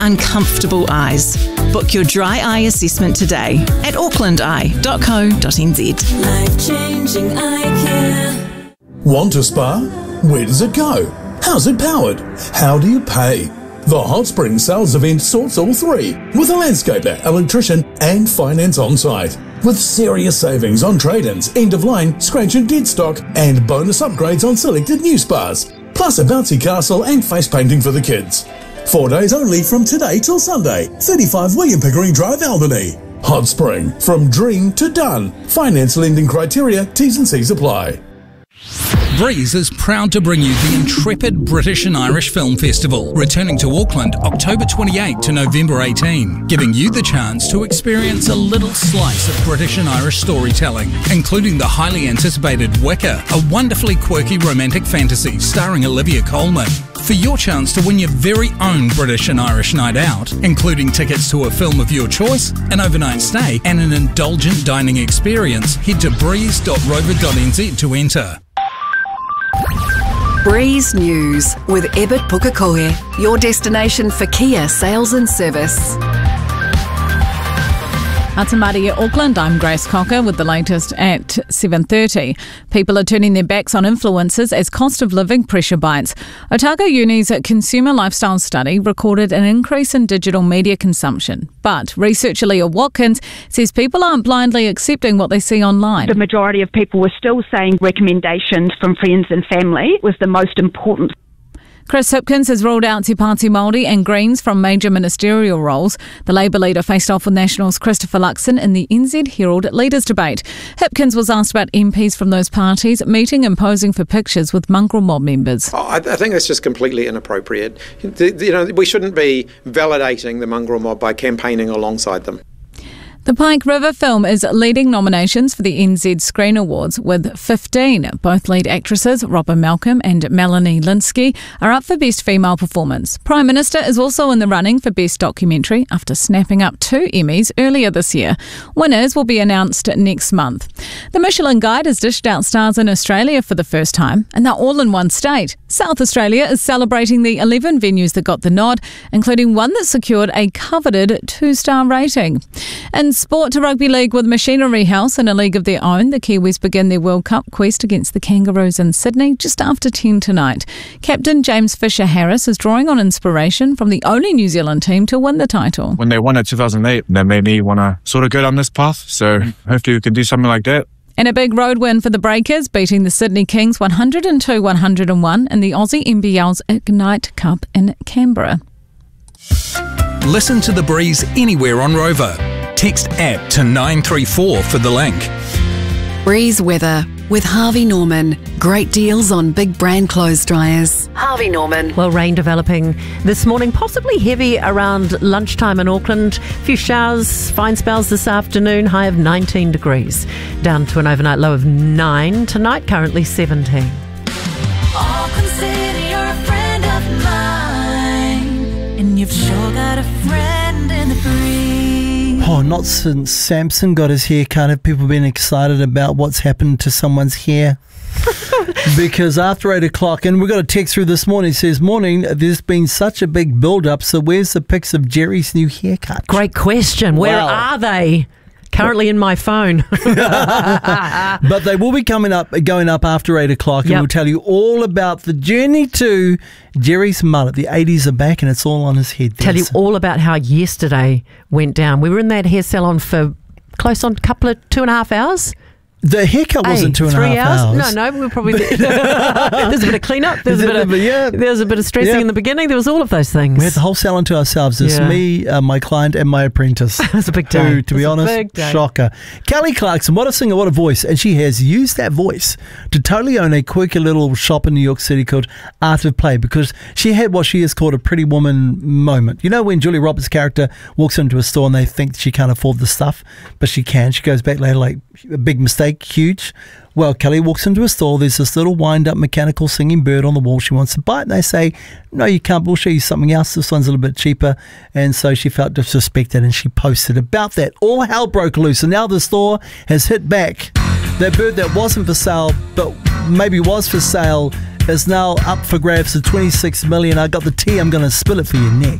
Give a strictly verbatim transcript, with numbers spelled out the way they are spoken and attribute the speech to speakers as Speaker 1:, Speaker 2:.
Speaker 1: uncomfortable eyes. Book your dry eye assessment today at auckland eye dot co dot n z.
Speaker 2: Life-changing eye care.
Speaker 3: Want a spa? Where does it go? How's it powered? How do you pay? The Hot Spring Sales event sorts all three, with a landscaper, electrician and finance on site. With serious savings on trade-ins, end-of-line, scratch and dead stock and bonus upgrades on selected new spas. Plus a bouncy castle and face painting for the kids. Four days only from today till Sunday. thirty-five William Pickering Drive, Albany. Hot Spring, from dream to done. Finance lending criteria, T's and C's apply.
Speaker 4: Breeze is proud to bring you the intrepid British and Irish Film Festival, returning to Auckland October twenty-eighth to November eighteenth, giving you the chance to experience a little slice of British and Irish storytelling, including the highly anticipated Wicker, a wonderfully quirky romantic fantasy starring Olivia Colman. For your chance to win your very own British and Irish night out, including tickets to a film of your choice, an overnight stay and an indulgent dining experience, head to breeze dot rover dot n z to enter.
Speaker 5: Breeze News with Ebert Pukekohe, your destination for Kia sales and service.
Speaker 6: Atamari Auckland, I'm Grace Cocker with the latest at seven thirty. People are turning their backs on influencers as cost of living pressure bites. Otago Uni's Consumer Lifestyle Study recorded an increase in digital media consumption. But researcher Leah Watkins says people aren't blindly accepting what they see online.
Speaker 7: The majority of people were still saying recommendations from friends and family was the most important.
Speaker 6: Chris Hipkins has ruled out Te Pāti Māori and Greens from major ministerial roles. The Labour leader faced off with Nationals' Christopher Luxon in the N Z Herald Leaders Debate. Hipkins was asked about M Ps from those parties meeting and posing for pictures with mongrel mob members.
Speaker 8: Oh, I, I think that's just completely inappropriate. The, you know, we shouldn't be validating the mongrel mob by campaigning alongside them.
Speaker 6: The Pike River film is leading nominations for the N Z Screen Awards with fifteen. Both lead actresses, Robin Malcolm and Melanie Linsky, are up for Best Female Performance. Prime Minister is also in the running for Best Documentary after snapping up two Emmys earlier this year. Winners will be announced next month. The Michelin Guide has dished out stars in Australia for the first time, and they're all in one state. South Australia is celebrating the eleven venues that got the nod, including one that secured a coveted two-star rating. And sport to rugby league with Machinery House in a league of their own. The Kiwis begin their World Cup quest against the Kangaroos in Sydney just after ten tonight. Captain James Fisher-Harris is drawing on inspiration from the only New Zealand team to win the title.
Speaker 9: When they won it two thousand eight, that made me want to sort of go down this path. So hopefully we can do something like that.
Speaker 6: And a big road win for the Breakers, beating the Sydney Kings one hundred two to one hundred one in the Aussie N B L's Ignite Cup in Canberra.
Speaker 4: Listen to The Breeze anywhere on Rover. Text app to nine three four for the link.
Speaker 5: Breeze weather with Harvey Norman. Great deals on big brand clothes dryers. Harvey Norman.
Speaker 10: Well, rain developing this morning, possibly heavy around lunchtime in Auckland. A few showers, fine spells this afternoon, high of nineteen degrees. Down to an overnight low of nine. Tonight, currently seventeen.
Speaker 2: Auckland City, you're a friend of mine, and you've sure got a friend in the breeze.
Speaker 11: Oh, not since Samson got his haircut have people been excited about what's happened to someone's hair. Because after eight o'clock, and we got a text through this morning, it says, morning, there's been such a big build-up, so where's the pics of Jerry's new haircut?
Speaker 10: Great question. Where
Speaker 11: Wow.
Speaker 10: are they? Currently in my phone.
Speaker 11: But they will be coming up, going up after eight o'clock, and
Speaker 10: Yep.
Speaker 11: we'll tell you all about the journey to Jerry's mullet. The eighties are back, and it's all on his head.
Speaker 10: Tell you all about how yesterday went down. We were in that hair salon for close on a couple of two and a half hours.
Speaker 11: The haircut wasn't
Speaker 10: Hey,
Speaker 11: two and a
Speaker 10: three
Speaker 11: half hours.
Speaker 10: No, no, we were probably there's a bit of clean up. There's a bit of
Speaker 11: yeah.
Speaker 10: There was a bit of stressing
Speaker 11: Yeah.
Speaker 10: in the beginning. There was all of those things.
Speaker 11: We had the whole salon to ourselves. It's
Speaker 10: Yeah.
Speaker 11: me, uh, my client, and my apprentice.
Speaker 10: It's a big day.
Speaker 11: Who, to be
Speaker 10: It's a
Speaker 11: honest,
Speaker 10: big day.
Speaker 11: shocker. Kelly Clarkson, what a singer, what a voice. And she has used that voice to totally own a quirky little shop in New York City called Art of Play, because she had what she has called a Pretty Woman moment. You know when Julia Roberts' character walks into a store and they think she can't afford the stuff, but she can. She goes back later like, a big mistake, huge. Well, Kelly walks into a store. There's this little wind-up mechanical singing bird on the wall. She wants to buy it, and they say, no, you can't. We'll show you something else. This one's a little bit cheaper. And so she felt disrespected, and she posted about that. All hell broke loose, and now the store has hit back. That bird that wasn't for sale, but maybe was for sale, is now up for grabs for twenty-six million dollars. I got the tea. I'm going to spill it for you next.